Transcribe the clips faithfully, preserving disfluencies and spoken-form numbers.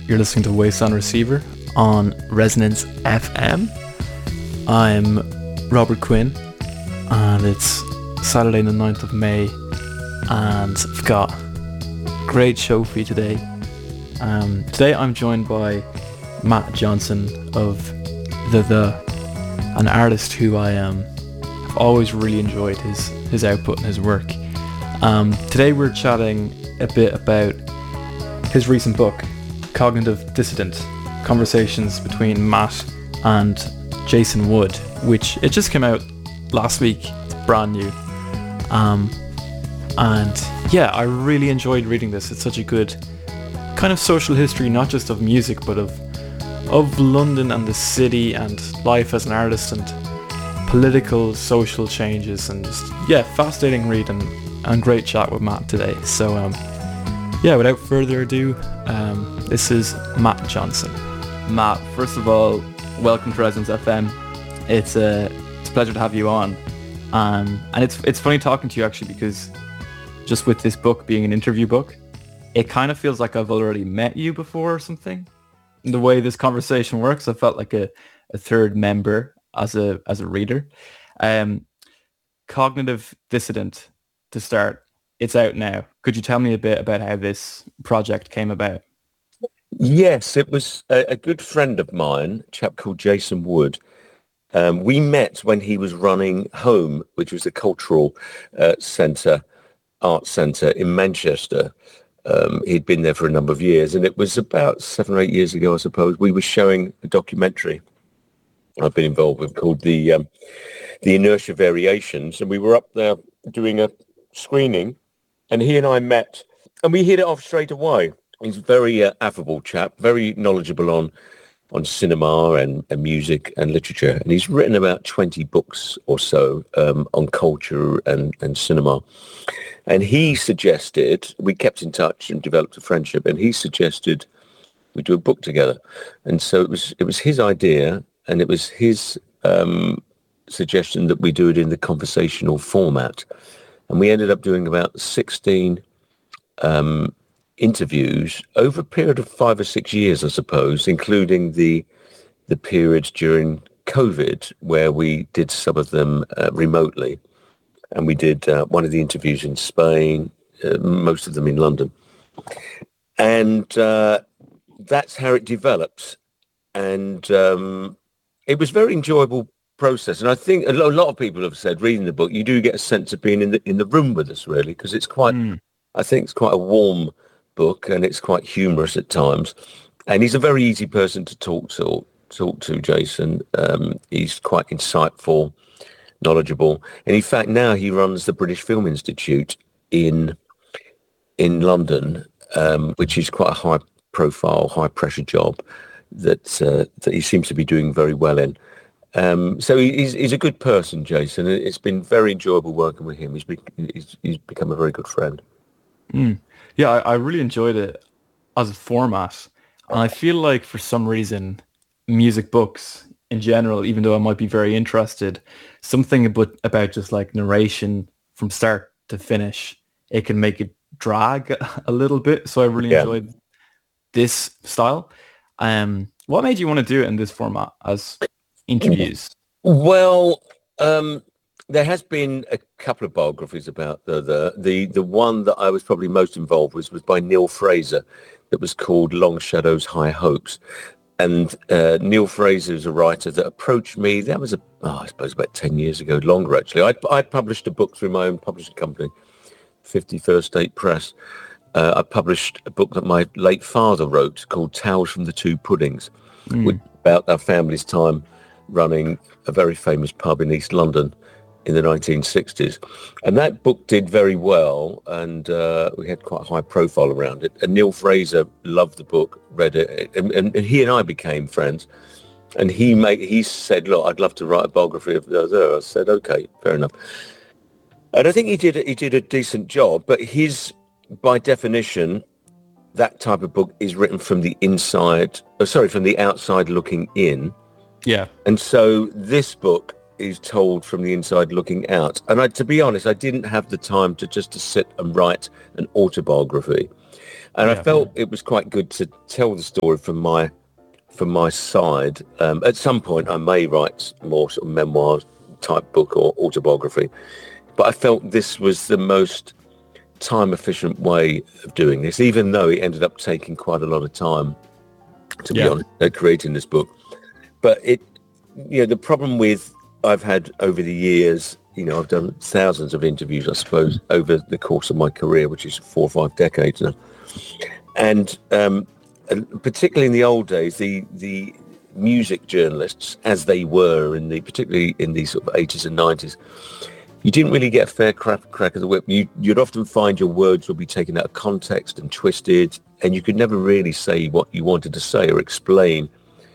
You're listening to Wasteland Receiver on Resonance F M. I'm Robert Quinn, and it's Saturday the ninth of May, and I've got a great show for you today. Um, today I'm joined by Matt Johnson of The The, an artist who I um, have always really enjoyed his, his output and his work. Um, today we're chatting a bit about his recent book, Cognitive Dissident, Conversations Between Matt and Jason Wood, which it just came out last week. It's brand new. Um, and yeah, I really enjoyed reading this. It's such a good kind of social history, not just of music, but of of London and the city and life as an artist and political, social changes, and just, yeah, fascinating read and, and great chat with Matt today. So um, yeah, without further ado, um, this is Matt Johnson. Matt, first of all, welcome to Resonance F M. It's a, it's a pleasure to have you on. Um, and it's it's funny talking to you actually, because just with this book being an interview book, it kind of feels like I've already met you before or something. The way this conversation works, I felt like a, a third member as a as a reader. Um, Cognitive Dissident, to start. It's out now. Could you tell me a bit about how this project came about? Yes, it was a, a good friend of mine, a chap called Jason Wood. Um, we met when he was running Home, which was a cultural uh, centre, art centre in Manchester. Um, he'd been there for a number of years, and it was about seven or eight years ago, I suppose, we were showing a documentary I've been involved with called the um, the Inertia Variations, and we were up there doing a screening, and he and I met, and we hit it off straight away. He's a very uh, affable chap, very knowledgeable on on cinema and, and music and literature, and he's written about twenty books or so um, on culture and, and cinema. And he suggested, we kept in touch and developed a friendship, and he suggested we do a book together. And so it was it was his idea, and it was his um, suggestion that we do it in the conversational format. And we ended up doing about sixteen um, interviews over a period of five or six years, I suppose, including the the period during COVID where we did some of them uh, remotely. And we did uh, one of the interviews in Spain, uh, most of them in London. And uh, that's how it developed. And um, it was a very enjoyable process. And I think a lot of people have said, reading the book, you do get a sense of being in the in the room with us, really, because it's quite, mm. I think it's quite a warm book, and it's quite humorous at times. And he's a very easy person to talk to, talk to, Jason. Um, he's quite insightful, knowledgeable, and in fact now he runs the British Film Institute in in London, um, which is quite a high profile, high pressure job that uh, that he seems to be doing very well in. Um, so he's he's a good person, Jason. It's been very enjoyable working with him. He's be, he's, he's become a very good friend. Mm. Yeah, I, I really enjoyed it as a format, and I feel like for some reason, music books in general, even though I might be very interested, something about, about just like narration from start to finish, it can make it drag a little bit. So I really yeah. enjoyed this style. Um, what made you want to do it in this format as interviews? Well, um, there has been a couple of biographies about the, the the the one that I was probably most involved with was by Neil Fraser, that was called Long Shadows, High Hopes. And uh, Neil Fraser is a writer that approached me. That was, a, oh, I suppose, about ten years ago, longer actually. I I published a book through my own publishing company, fifty-first State Press. Uh, I published a book that my late father wrote called Tales from the Two Puddings, mm. which, about our family's time running a very famous pub in East London in the nineteen sixties. And that book did very well, and uh, we had quite a high profile around it. And Neil Fraser loved the book, read it, and, and, and he and I became friends. And he made, he said, look, I'd love to write a biography of the. I said, okay, fair enough. And I think he did, he did a decent job, but his, by definition, that type of book is written from the inside, oh, sorry, from the outside looking in. Yeah. And so this book is told from the inside looking out. And I, to be honest, I didn't have the time to just to sit and write an autobiography. And I Yeah. felt it was quite good to tell the story from my from my side. Um, at some point, I may write more sort of memoir type book or autobiography, but I felt this was the most time efficient way of doing this, even though it ended up taking quite a lot of time, to be Yeah. honest, uh, creating this book. But it, you know, the problem with I've had over the years, you know, I've done thousands of interviews, I suppose, over the course of my career, which is four or five decades now. And um, particularly in the old days, the the music journalists, as they were in the, particularly in the sort of eighties and nineties, you didn't really get a fair crack, crack of the whip. You, you'd often find your words would be taken out of context and twisted, and you could never really say what you wanted to say or explain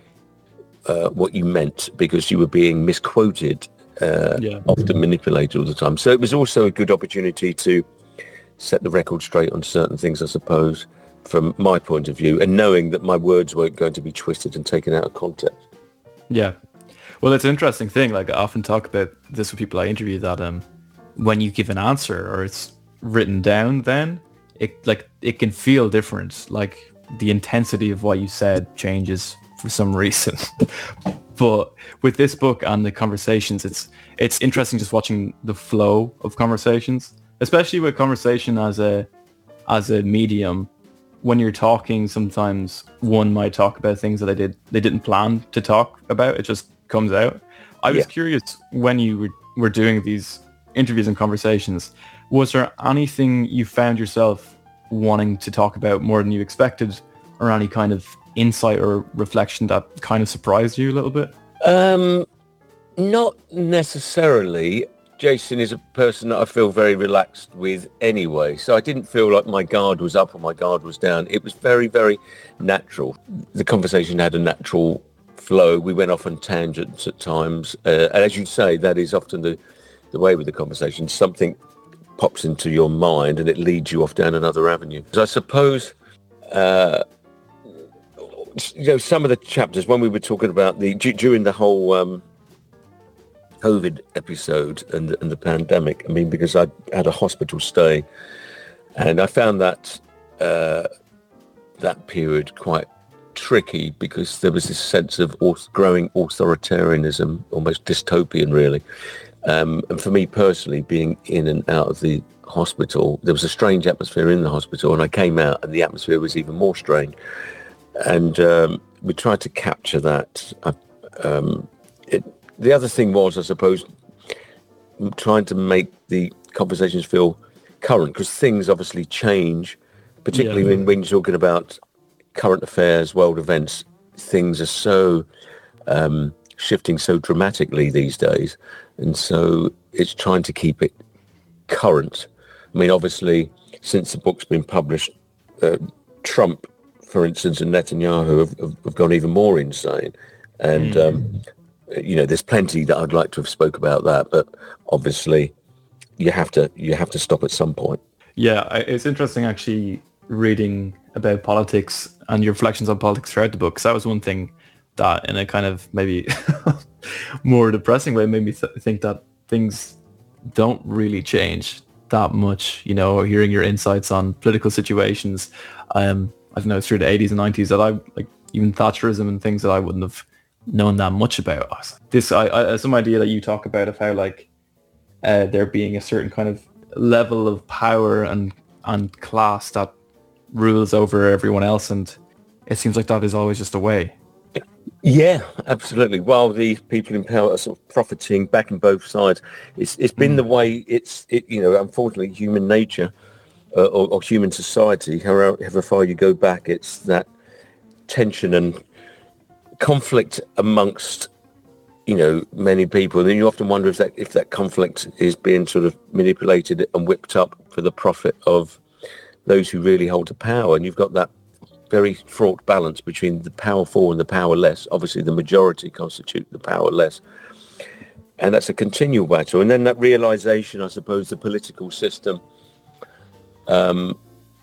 uh, what you meant, because you were being misquoted, uh, Yeah. often manipulated all the time. So it was also a good opportunity to set the record straight on certain things, I suppose, from my point of view, and knowing that my words weren't going to be twisted and taken out of context. Yeah. Well, it's an interesting thing. Like, I often talk about this with people I interview, that um, when you give an answer or it's written down, then it like it can feel different. Like the intensity of what you said changes for some reason. But with this book and the conversations, it's it's interesting just watching the flow of conversations, especially with conversation as a as a medium. When you're talking, sometimes one might talk about things that they did they didn't plan to talk about. It just comes out. I was Yeah. curious, when you were, were doing these interviews and conversations, was there anything you found yourself wanting to talk about more than you expected, or any kind of insight or reflection that kind of surprised you a little bit? Um, not necessarily. Jason is a person that I feel very relaxed with anyway, so I didn't feel like my guard was up or my guard was down. It was very, very natural. The conversation had a natural flow. We went off on tangents at times, uh, and as you say, that is often the, the way with the conversation. Something pops into your mind and it leads you off down another avenue. So I suppose, uh, you know, some of the chapters, when we were talking about the, d- during the whole um, COVID episode and, and the pandemic, I mean, because I had a hospital stay, and I found that uh, that period quite tricky, because there was this sense of auth- growing authoritarianism, almost dystopian, really. Um, and for me personally, being in and out of the hospital, there was a strange atmosphere in the hospital, and I came out and the atmosphere was even more strange. And um, we tried to capture that. I, um, it, the other thing was, I suppose, trying to make the conversations feel current, because things obviously change, particularly Yeah. when, when you're talking about current affairs, world events. Things are so um, shifting so dramatically these days, and so it's trying to keep it current. I mean, obviously, since the book's been published, uh, Trump, for instance, and Netanyahu have, have, have gone even more insane, and Mm. um, you know, there's plenty that I'd like to have spoke about that, but obviously, you have to you have to stop at some point. Yeah, I- it's interesting actually reading about politics and your reflections on politics throughout the book, because that was one thing that, in a kind of maybe more depressing way, made me th- think that things don't really change that much. You know, hearing your insights on political situations, um, I don't know, through the eighties and nineties, that I like, even Thatcherism and things that I wouldn't have known that much about. This, I, I some idea that you talk about of how like uh, there being a certain kind of level of power and and class that rules over everyone else, and it seems like that is always just a way. Yeah, absolutely. While the people in power are sort of profiting, backing both sides, it's it's been Mm. the way. It's it, you know, unfortunately, human nature uh, or, or human society. However, however far you go back, it's that tension and conflict amongst, you know, many people. And then you often wonder if that if that conflict is being sort of manipulated and whipped up for the profit of those who really hold the power. And you've got that very fraught balance between the powerful and the powerless. Obviously, the majority constitute the powerless, and that's a continual battle. And then that realization, I suppose, the political system, um,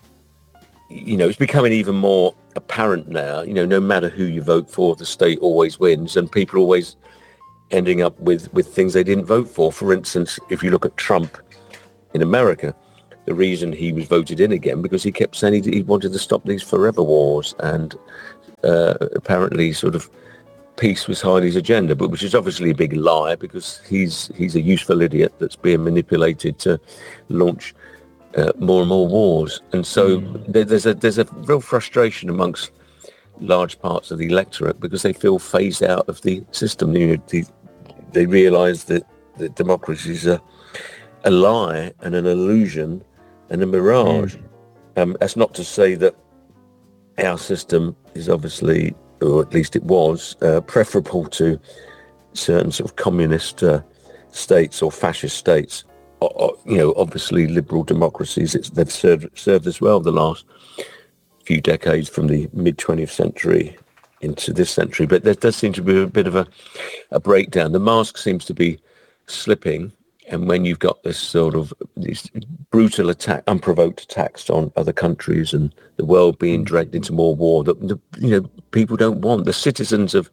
you know, it's becoming even more apparent now. You know, no matter who you vote for, the state always wins, and people always ending up with with things they didn't vote for. For instance, if you look at Trump in America, the reason he was voted in again, because he kept saying he, he wanted to stop these forever wars, and uh, apparently sort of peace was high on his agenda, but which is obviously a big lie, because he's he's a useful idiot that's being manipulated to launch uh, more and more wars. And so mm. there, there's a there's a real frustration amongst large parts of the electorate, because they feel phased out of the system. You know, the, they realise that, that democracy is a, a lie and an illusion and a mirage. Mm. Um, that's not to say that our system is obviously, or at least it was, uh, preferable to certain sort of communist uh, states or fascist states. Or, or, you know, obviously liberal democracies, it's, they've served served us well the last few decades, from the mid twentieth century into this century. But there does seem to be a bit of a, a breakdown. The mask seems to be slipping, and when you've got this sort of these brutal attack, unprovoked attacks on other countries, and the world being dragged into more war that the, you know, people don't want. The citizens of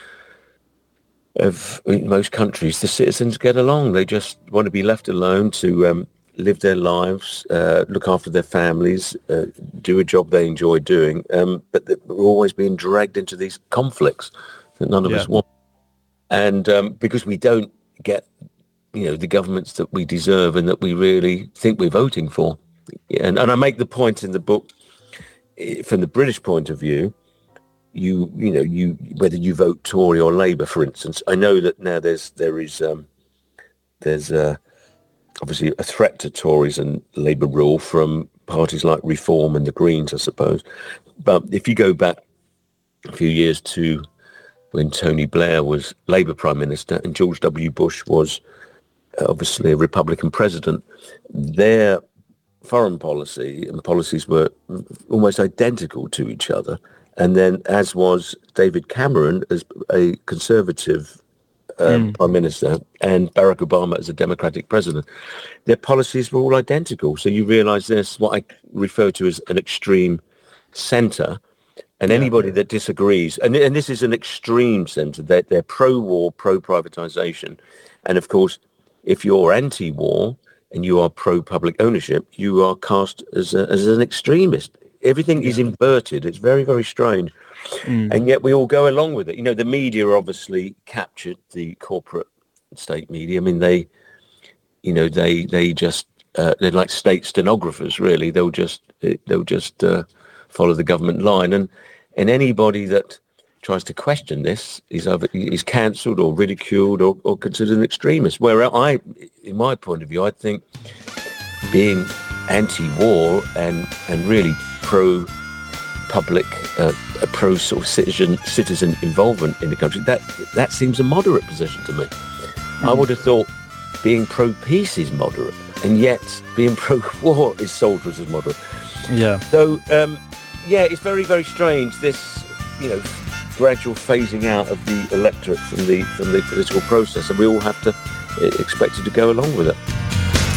of most countries, the citizens get along. They just want to be left alone to um, live their lives, uh, look after their families, uh, do a job they enjoy doing. Um, but we're always being dragged into these conflicts that none of yeah. us want. And um, because we don't get, you know, the governments that we deserve and that we really think we're voting for. And, and I make the point in the book, from the British point of view, you you know, you whether you vote Tory or Labour, for instance. I know that now there's there is um, there's uh, obviously a threat to Tories and Labour rule from parties like Reform and the Greens, I suppose. But if you go back a few years to when Tony Blair was Labour Prime Minister and George W. Bush was obviously a Republican president, their foreign policy and policies were almost identical to each other. And then, as was David Cameron as a Conservative um, mm. Prime Minister, and Barack Obama as a Democratic president, their policies were all identical. So you realise there's what I refer to as an extreme centre, and yeah. anybody that disagrees, and, and this is an extreme centre, they're, they're pro-war, pro-privatisation. And of course, if you're anti-war and you are pro-public ownership, you are cast as, a, as an extremist. Everything yeah. is inverted. It's very, very strange. Mm. And yet we all go along with it. You know, the media obviously captured the corporate state media. I mean, they, you know, they they just, uh, they're like state stenographers, really. They'll just, they'll just uh, follow the government line. And, and anybody that tries to question this is either is cancelled or ridiculed or, or considered an extremist. Where I, in my point of view, I think being anti-war and, and really pro-public, uh, pro sort of citizen citizen involvement in the country, that that seems a moderate position to me. Mm. I would have thought being pro-peace is moderate, and yet being pro-war is sold as moderate. Yeah. So, um, yeah, it's very, very strange, this, you know, gradual phasing out of the electorate from the from the political process, and we all have to uh, expect it to go along with it.